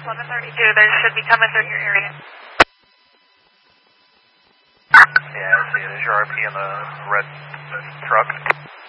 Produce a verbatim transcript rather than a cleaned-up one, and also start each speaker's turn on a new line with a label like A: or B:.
A: eleven thirty-two, they should be coming through your area.
B: Yeah, I see it. Is your R P in the red truck?